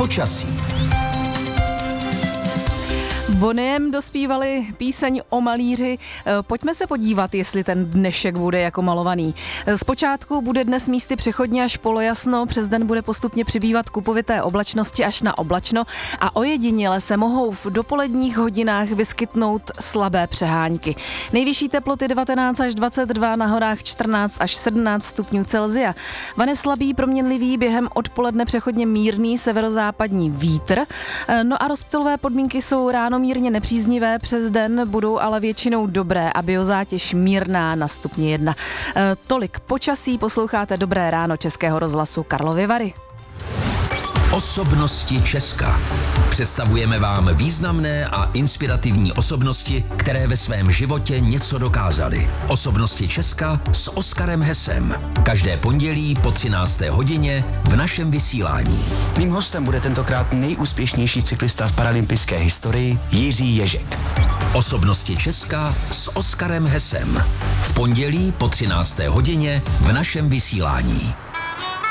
Počasí. Boniem dospívali píseň o malíři. Pojďme se podívat, jestli ten dnešek bude jako malovaný. Zpočátku bude dnes místy přechodně až polojasno, přes den bude postupně přibývat kupovité oblačnosti až na oblačno a ojediněle se mohou v dopoledních hodinách vyskytnout slabé přehánky. Nejvyšší teploty 19 až 22, na horách 14 až 17 stupňů Celsia. Vane slabý, proměnlivý, během odpoledne přechodně mírný severozápadní vítr. No a rozptylové podmínky jsou ráno mírně nepříznivé, přes den budou ale většinou dobré a biozátěž mírná na stupni 1. Tolik počasí, posloucháte Dobré ráno Českého rozhlasu Karlovy Vary. Osobnosti Česka. Představujeme vám významné a inspirativní osobnosti, které ve svém životě něco dokázaly. Osobnosti Česka s Oskarem Hesem. Každé pondělí po 13. hodině v našem vysílání. Mým hostem bude tentokrát nejúspěšnější cyklista v paralympijské historii Jiří Ježek. Osobnosti Česka s Oskarem Hesem. V pondělí po 13. hodině v našem vysílání.